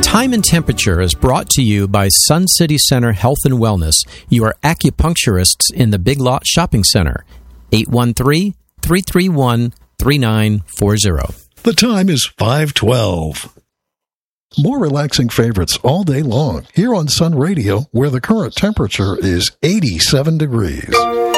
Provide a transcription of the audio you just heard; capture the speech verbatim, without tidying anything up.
Time and Temperature is brought to you by Sun City Center Health and Wellness, your acupuncturists in the Big Lot Shopping Center. eight one three, three three one, three nine four zero. The time is five twelve. More relaxing favorites all day long here on Sun Radio, where the current temperature is eighty-seven degrees.